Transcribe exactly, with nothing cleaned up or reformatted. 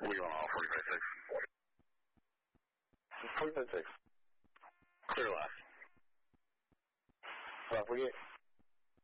What are you on all forty-five six? forty-five six. Clear left. Well, forty-eight.